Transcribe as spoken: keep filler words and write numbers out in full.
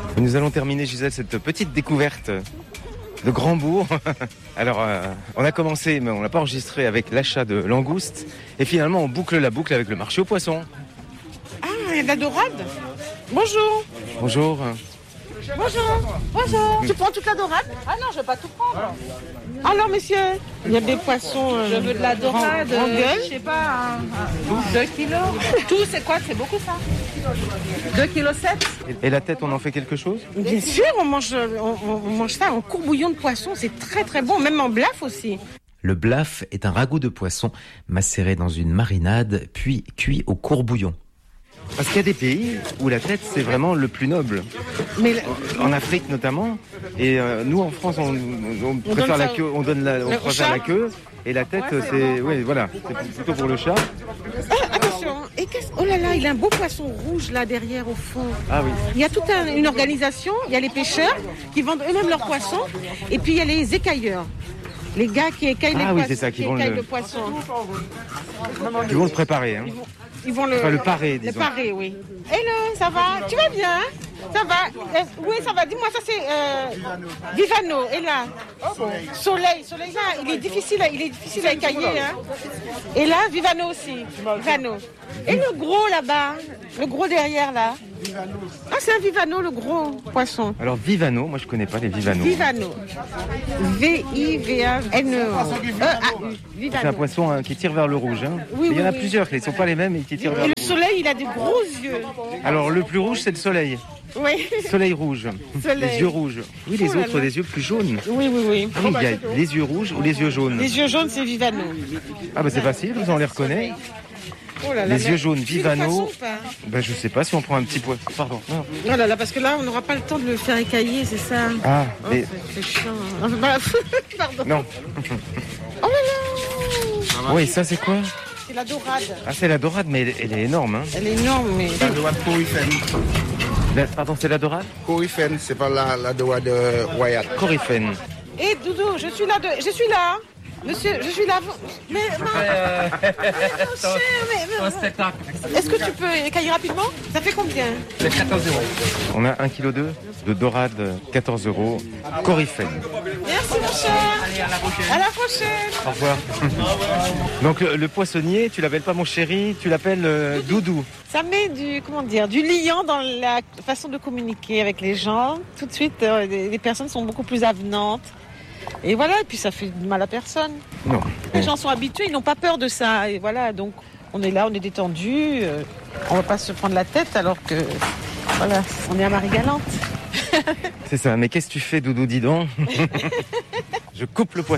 Nous allons terminer, Gisèle, cette petite découverte de Grand-Bourg. Alors, euh, on a commencé, mais on n'a pas enregistré avec l'achat de langoustes. Et finalement, on boucle la boucle avec le marché aux poissons. Ah, il y a de la dorade. Bonjour. Bonjour. Bonjour. Bonjour. Tu prends toute la dorade? Ah non, je ne vais pas tout prendre. Alors, monsieur, il y a des poissons. Euh, je veux de la dorade. Grand, grand gueule. Je sais pas, deux kilos. Tout, c'est quoi? C'est beaucoup ça? deux kilos sept. Et la tête, on en fait quelque chose? Bien sûr, on mange, on, on mange ça en courbouillon de poisson. C'est très très bon, même en blaf aussi. Le blaf est un ragoût de poisson macéré dans une marinade, puis cuit au courbouillon. Parce qu'il y a des pays où la tête, c'est vraiment le plus noble. Mais la... En Afrique notamment. Et euh, nous, en France, on, on, on préfère la queue, on donne la, on préfère la queue. Et la tête, ouais, c'est, oui, voilà, c'est plutôt pour le chat. Ah, attention. Et qu'est-ce... Oh là là, il a un beau poisson rouge là derrière au fond. Ah oui. Il y a toute un, une organisation. Il y a les pêcheurs qui vendent eux-mêmes leurs poissons. Et puis il y a les écailleurs. Les gars qui écaillent ah les oui, poissons. C'est ça, qui qui vont écaillent le... le poisson. Ils vont le préparer. Hein. Ils vont... Ils vont le, enfin, le parer, disons. Le parer, oui. Hello, ça va? Tu vas bien? Ça va? euh, Oui, ça va. Dis-moi, ça c'est euh, Vivano. Et là? Soleil. Soleil, là, il est difficile, il est difficile à écailler. Hein. Et là, Vivano aussi. Vivano. Et le gros là-bas? Le gros derrière là? Ah, c'est un Vivano, le gros poisson. Alors, Vivano, moi je connais pas les Vivano. Vivano. V I V A N E O. C'est un poisson hein, qui tire vers le rouge. Hein. Oui, il y en a oui, plusieurs qui ne sont pas les mêmes et qui tirent vers et le le rouge. soleil, il a des gros yeux. Alors, le plus rouge, c'est le soleil. Oui. Soleil rouge. Soleil. Les yeux rouges. Oui, les Oh là autres, là. des yeux plus jaunes. Oui, oui, oui. Oui, il y a les yeux rouges ou les yeux jaunes. Les yeux jaunes, c'est Vivano. Ah, bah c'est facile, on les reconnaît. Oh là là, les mais... yeux jaunes, Vivano. Poisson, ou pas ben, je sais pas si on prend un petit poisson. Pardon. Non. Oh là là, parce que là, on n'aura pas le temps de le faire écailler, c'est ça. Ah, oh, mais... c'est chiant. Bah, pardon. Non. Oh là là. Oui, ça c'est quoi? C'est la dorade. Ah, c'est la dorade, mais elle, elle est énorme. Hein. Elle est énorme, mais... La dorade coryphène. La... Pardon, c'est la dorade? Coryphène, c'est pas la, la dorade de Wyatt. Coryphène. Eh, Doudou, je suis là, de... je suis là. Monsieur, je suis là. Mais, non. Euh... mon cher, mais, mais... Un spectacle. Est-ce que tu peux écailler rapidement? Ça fait combien? C'est quatorze euros. On a un virgule deux kilos de dorade, quatorze euros. Coryphène. Merci, mon cher. Allez, à la prochaine. À la prochaine. Au revoir. Donc le, le poissonnier, tu l'appelles pas mon chéri, tu l'appelles euh, Doudou. Ça met du, comment dire, du liant dans la façon de communiquer avec les gens. Tout de suite, euh, les, les personnes sont beaucoup plus avenantes. Et voilà, et puis ça fait du mal à personne. Non. Les gens sont habitués, ils n'ont pas peur de ça. Et voilà, donc on est là, on est détendu. Euh, on va pas se prendre la tête alors que, voilà, on est à Marie-Galante. C'est ça, mais qu'est-ce que tu fais, Doudou, dis donc? Je coupe le poisson.